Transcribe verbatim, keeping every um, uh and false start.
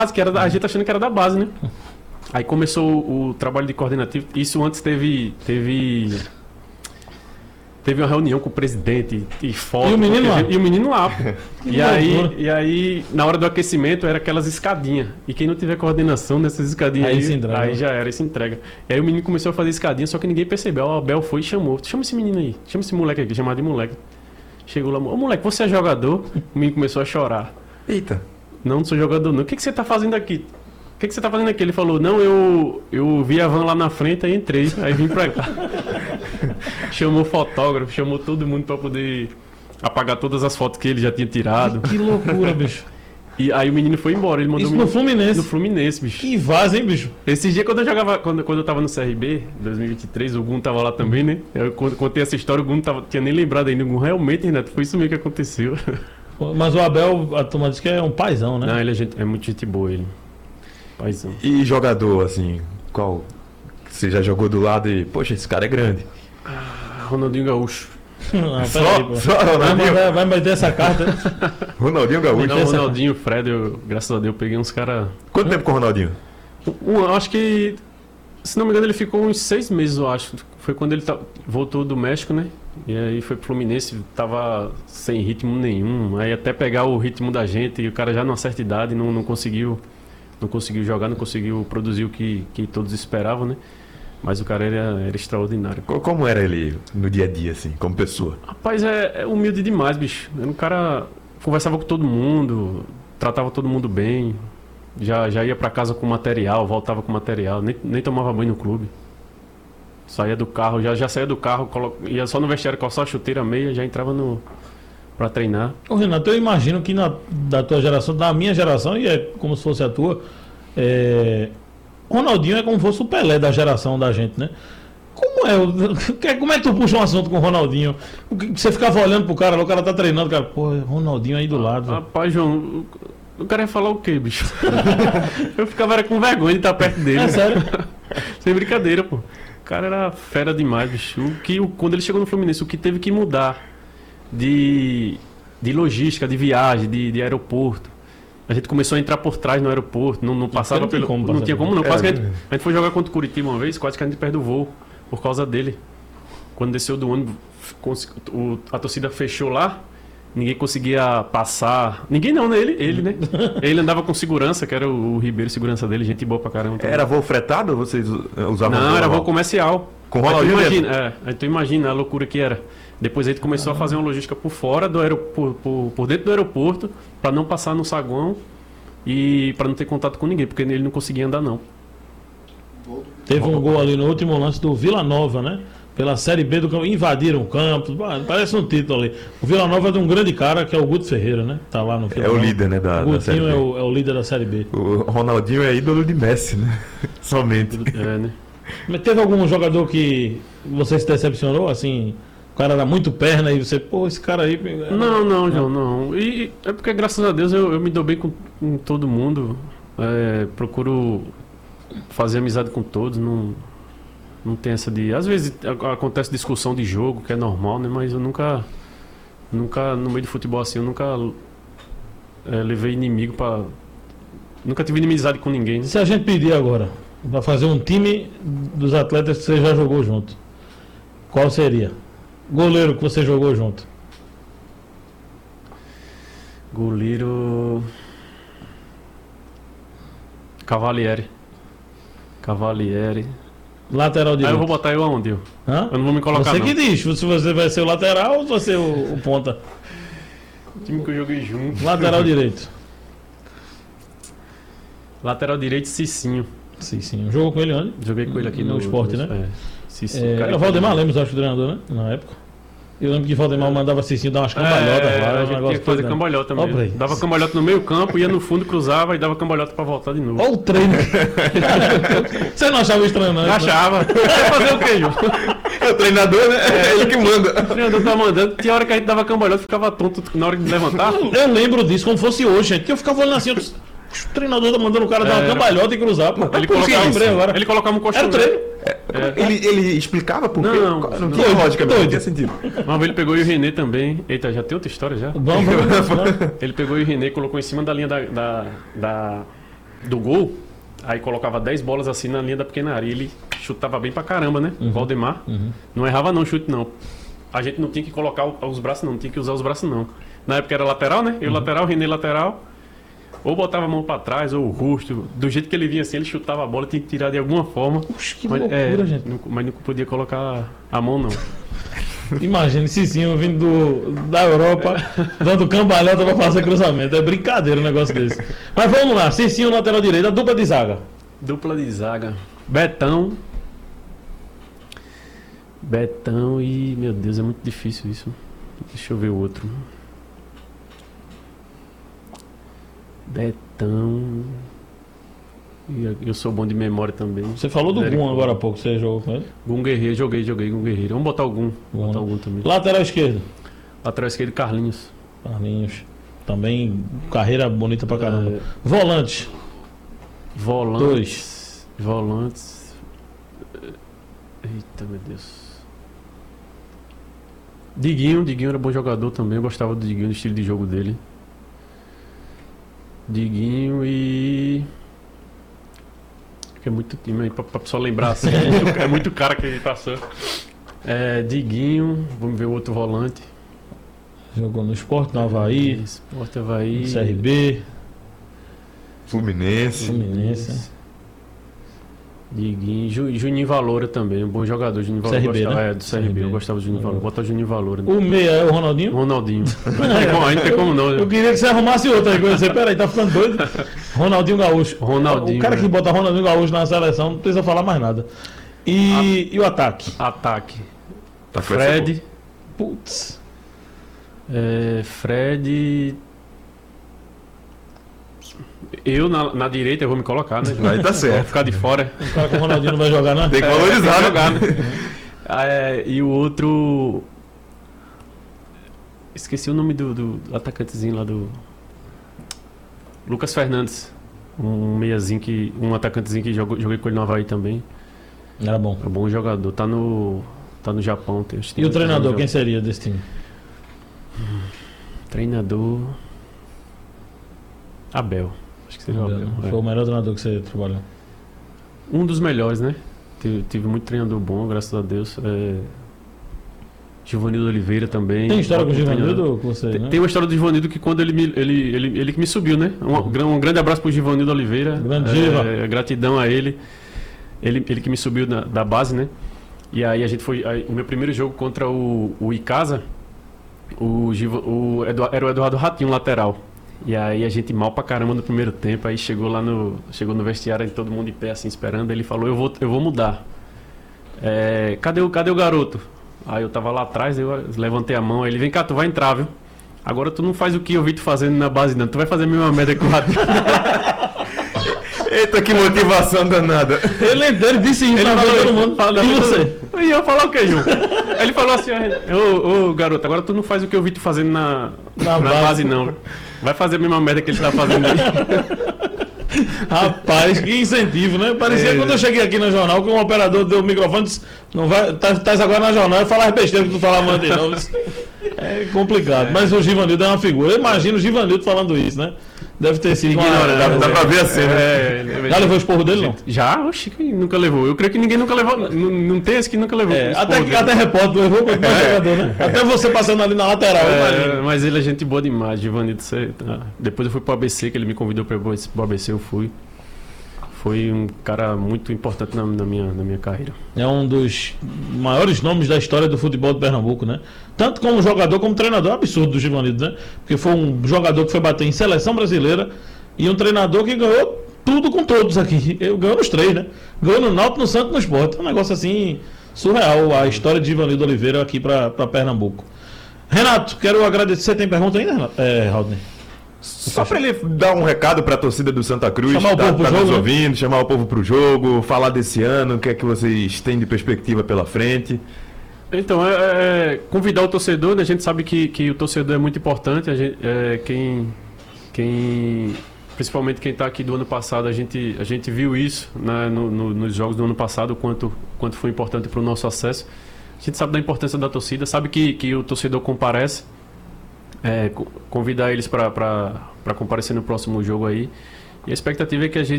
base, que era da, a gente achando que era da base, né? Aí começou o, o trabalho de coordenativo. Isso antes teve... teve Teve uma reunião com o presidente e foto. E o menino lá? E o menino lá. Que e, aí, loucura. e aí, na hora do aquecimento, era aquelas escadinhas. E quem não tiver coordenação nessas escadinhas Aí aí, se entrega. aí já era, aí se entrega. E aí o menino começou a fazer escadinha, só que ninguém percebeu. O Abel foi e chamou. Chama esse menino aí. Chama esse moleque aqui, chamado de moleque. Chegou lá, ô moleque, você é jogador? O menino começou a chorar. Eita. Não, não sou jogador não. O que, que você tá fazendo aqui? O que, que você tá fazendo aqui? Ele falou, não, eu, eu vi a van lá na frente e entrei. Aí vim pra cá. Chamou fotógrafo, chamou todo mundo pra poder apagar todas as fotos que ele já tinha tirado. Que loucura, bicho. E aí o menino foi embora. Ele mandou Isso o no menino... Fluminense. No Fluminense, bicho. Que vaza, hein, bicho? Esse dia quando eu jogava, quando, quando eu tava no C R B, dois mil e vinte e três, o Gun tava lá também, né? Eu contei essa história, o Gun não tava, tinha nem lembrado ainda. O Gun realmente, Renato, foi isso mesmo que aconteceu. Mas o Abel, a turma diz que é um paizão, né? Não, ele é, gente, é muito gente boa, ele. Paizão. E jogador, assim, qual? Você já jogou do lado e, poxa, esse cara é grande. Ah, Ronaldinho Gaúcho. Não, Só, peraí, pô. só Vai Ronaldinho. mandar- vai meter essa carta. Ronaldinho Gaúcho. Não, essa- Ronaldinho, Fred, eu, graças a Deus, eu peguei uns caras. Quanto tempo com o Ronaldinho? Um, eu acho que, se não me engano, ele ficou uns seis meses, eu acho. Foi quando ele tá- voltou do México, né? E aí foi pro Fluminense, tava sem ritmo nenhum. Aí até pegar o ritmo da gente, e o cara já numa certa idade não, não conseguiu não conseguiu jogar, não conseguiu produzir o que, que todos esperavam, né? Mas o cara era, era extraordinário. Co- Como era ele no dia a dia, assim, como pessoa? Rapaz, é, é humilde demais, bicho. Era um cara conversava com todo mundo, tratava todo mundo bem. Já, já ia pra casa com material, voltava com material, nem, nem tomava banho no clube. Saía do carro, já, já saía do carro, colo... ia só no vestiário com só a chuteira meia, já entrava no pra treinar. Ô, Renato, eu imagino que na, da tua geração, da minha geração, e é como se fosse a tua, é, Ronaldinho é como se fosse o Pelé da geração da gente, né? Como é, o- que- como é que tu puxa um assunto com o Ronaldinho? O que- Você ficava olhando pro cara, o cara tá treinando, cara, pô, Ronaldinho aí do lado. velho. Rapaz, João, o, o cara ia falar o quê, bicho? Eu ficava era com vergonha de estar perto dele. É sério? Sem brincadeira, pô. O cara era fera demais, bicho. O que, o- quando ele chegou no Fluminense, o que teve que mudar de, de logística, de viagem, de, de aeroporto. A gente começou a entrar por trás no aeroporto, não, não passava não tem pelo. como não passar tinha pelo- como, não. Quase É, que a, gente, a gente foi jogar contra o Curitiba uma vez, quase que a gente perde o voo por causa dele. Quando desceu do ônibus, cons- o- a torcida fechou lá, ninguém conseguia passar. Ninguém não, né? Ele, ele né? Ele andava com segurança, que era o, o Ribeiro, segurança dele, gente boa pra caramba. também. Era voo fretado ou vocês eh, usavam Não, voo era voo normal? comercial. Com Aí tu Ronaldinho imagina, é, aí tu imagina a loucura que era. Depois a gente começou a fazer uma logística por fora do aeroporto, por, por dentro do aeroporto, pra não passar no saguão e pra não ter contato com ninguém, porque ele não conseguia andar não. Teve um gol ali no último lance do Vila Nova, né? Pela Série B do campo. Invadiram o campo. Ah, parece um título ali. O Vila Nova é de um grande cara que é o Guto Ferreira, né? Tá lá no Vila É o Nova. líder, né, da, O da Série Gutinho B. é o, é o líder da Série B. O Ronaldinho é ídolo de Messi, né? Somente. É, né? Mas teve algum jogador que você se decepcionou? Assim, o cara era muito perna e você, pô, esse cara aí. Não, não, João, não. E e é porque, graças a Deus, eu, eu me dou bem com, com todo mundo. É, procuro fazer amizade com todos. Não, não tem essa de. Às vezes a- acontece discussão de jogo, que é normal, né? Mas eu nunca. Nunca, no meio de futebol assim, eu nunca é, levei inimigo pra. Nunca tive inimizade com ninguém, né? Se a gente pedir agora pra fazer um time dos atletas que você já jogou junto, qual seria? Goleiro que você jogou junto. Goleiro. Cavalieri. Cavalieri. Lateral Aí direito. eu vou botar eu aonde? Eu, Hã? eu não vou me colocar Você não. que diz, se você vai ser o lateral ou vai ser o, o ponta. O time que eu joguei junto. Lateral direito. Lateral direito, Cicinho. Sim, sim. Jogou com ele onde? Joguei com ele aqui No no, esporte, né? É, Cicinho. É, cara era o Valdemar italiano. Lemos, acho que o treinador, né? Na época. Eu lembro que o Valdemar mandava Cicinho dar umas cambalhotas É, lá. a um gente tinha negócio que fazer todo, né? cambalhota Ó, mesmo. play. Dava cambalhota no meio campo, ia no fundo, cruzava e dava cambalhota pra voltar de novo. Olha o treino. Você não achava estranho, não? Achava. Vai fazer o quê, João? É o treinador, né? É ele que manda. O treinador tá mandando. Tinha hora que a gente dava cambalhota, ficava tonto na hora de levantar. Eu lembro disso como fosse hoje, gente. Que eu ficava olhando assim, eu disse, o treinador tá mandando o cara dar uma Era. cambalhota e cruzar. Pô. Ele Por que colocava, lembrei agora? ele colocava um Era colchão. o treino. Ele, ele explicava por quê? Não, não, não. tinha lógica, mesmo, não Doido. tinha sentido. Uma vez ele pegou e o Renê também. Eita, já tem outra história já? Vamos, vamos, vamos. Ele pegou e o Renê colocou em cima da linha da, da, da, do gol, aí colocava dez bolas assim na linha da pequena área. E ele chutava bem pra caramba, né? Uhum. Valdemar. Uhum. Não errava não chute, não. A gente não tinha que colocar os braços, não. Não tinha que usar os braços, não. Na época era lateral, né? Eu Uhum. lateral, René lateral. Ou botava a mão pra trás, ou o rosto. Do jeito que ele vinha assim, ele chutava a bola, tinha que tirar de alguma forma. Oxe, que Mas, loucura, é, gente. não- mas não podia colocar a mão, não. Imagina, Cicinho vindo do, da Europa, dando cambalhota pra fazer cruzamento. É brincadeira um negócio desse. Mas vamos lá, Cicinho, lateral direito, a dupla de zaga. Dupla de zaga. Betão. Betão e... Meu Deus, é muito difícil isso. Deixa eu ver o outro. Betão... E eu sou bom de memória também. Você falou do Dérico. Gum agora há pouco, você jogou com ele? Gum Guerreiro, joguei, joguei Gum Guerreiro. Vamos botar o Gum. Bom, Botar né? o Gum também. Lateral esquerdo, Lateral esquerdo, Carlinhos. Carlinhos. Também carreira bonita pra caramba. É, Volante, volantes. Dois. Volantes. Eita, meu Deus. Diguinho, Diguinho era bom jogador também. Eu gostava do Diguinho, do estilo de jogo dele. Diguinho e. Que é muito time aí pra, pra pessoa lembrar assim. É muito, é muito cara que ele passou. É, Diguinho, vamos ver o outro volante. jogou no Sport, no Havaí, Sport Havaí. no C R B, Fluminense. Fluminense. Diguinho, Ju, Juninho Valora também, um bom jogador. Juninho Valora, C R B, gostava, né? é, do C R B, C R B. eu gostava do Juninho Valora. Bota o Juninho Valora. Né? O meia é o Ronaldinho? Ronaldinho. Não tem como, aí não tem como não. Eu queria que você arrumasse outra aí com você. Peraí, tá ficando doido? Ronaldinho Gaúcho. Ronaldinho, O cara né? que bota Ronaldinho Gaúcho na seleção não precisa falar mais nada. E, e o ataque? Ataque. Tá com essa Fred. Putz. É, Fred. Eu na, na direita eu vou me colocar, né? Aí tá certo. Vou ficar de fora. O cara com o Ronaldinho não vai jogar, não? Tem que É, valorizar, tem que né? jogar, né? Ah, é, e o outro. Esqueci o nome do, do atacantezinho lá do. Lucas Fernandes. Um meiazinho que. Um atacantezinho que jogou, joguei com ele no Havaí também. Era bom. É um bom jogador. Tá no. Tá no Japão. Tem, acho que E o tem- treinador, tem- quem seria desse time? Treinador. Abel. Acho que seria o Abel. é. Foi o melhor treinador que você trabalhou. Um dos melhores, né? Tive, tive muito treinador bom, graças a Deus. É... Givanildo Oliveira também. Tem história com o Ótimo treinador. Givanildo com você, Tem, né? tem uma história do Givanildo que quando ele me, ele, ele, ele que me subiu, né? Um, gran- um grande abraço pro Givanildo Oliveira. Grande É, Giva. gratidão a ele. ele. Ele que me subiu da, da base, né? E aí a gente foi. Aí, o meu primeiro jogo contra o, o Icasa, o, Giva, o Edu- era o Eduardo Ratinho, lateral. E aí a gente mal pra caramba no primeiro tempo. Aí chegou lá no. Chegou no vestiário, aí todo mundo em pé assim esperando. Ele falou, eu vou, eu vou mudar. É, cadê, o, cadê o garoto? Aí eu tava lá atrás, eu levantei a mão, aí ele, vem cá, tu vai entrar, viu? Agora tu não faz o que eu vi tu fazendo na base, não. Tu vai fazer a mesma merda que o Ratinho. Eita, que motivação danada. Ele, ele disse isso Ele pra falou todo isso. mundo. Fala, E você? E eu falar o que, Ju? Aí ele falou assim, ô, ô garoto, agora tu não faz o que eu vi tu fazendo na, Na na, base. base. não. Vai fazer a mesma merda que ele tá fazendo aí. Rapaz, que incentivo, né? Parecia É. quando eu cheguei aqui no jornal que um operador deu o microfone e disse, não vai, tá, tá agora na jornal e falar as besteiras que tu falava antes, não. É complicado. Mas o Givanildo é uma figura. Eu imagino o Givanildo falando isso, né? Deve ter sido uma... Dá, dá pra ver a cena. É, Já levou o esporro dele, não? Já? Oxi, quem nunca levou. Eu creio que ninguém nunca levou. Não, não tem esse que nunca levou. É, Esporro até, dele. até repórter levou quanto mais jogador, né? Até você passando ali na lateral, eu É, imagino. mas ele é gente boa demais, Givanildo. Cê, tá. Depois eu fui pro A B C, que ele me convidou para o A B C, eu fui. Foi um cara muito importante na, na minha, na minha carreira. É um dos maiores nomes da história do futebol de Pernambuco, né? Tanto como jogador como treinador. É um absurdo do Givanildo, né? Porque foi um jogador que foi bater em seleção brasileira e um treinador que ganhou tudo com todos aqui. Eu ganhou nos três, né? Ganhou no Náutico, no Santos e no Sport. É um negócio assim surreal a história de Givanildo Oliveira aqui para Pernambuco. Renato, quero agradecer. Você tem pergunta ainda, Renato? É, Raudney? Só pra ele dar um recado pra torcida do Santa Cruz, Chamar o tá, povo pro tá jogo, nos né? ouvindo, chamar o povo pro jogo, falar desse ano, o que é que vocês têm de perspectiva pela frente. Então, é, é, convidar o torcedor, né? A gente sabe que, que o torcedor é muito importante. A gente, é, quem, quem, principalmente quem está aqui do ano passado, a gente, a gente viu isso, né, no, no, nos jogos do ano passado, o quanto, quanto foi importante para o nosso acesso. A gente sabe da importância da torcida, sabe que, que o torcedor comparece. É, co- convidar eles para comparecer no próximo jogo aí. E a expectativa é que a gente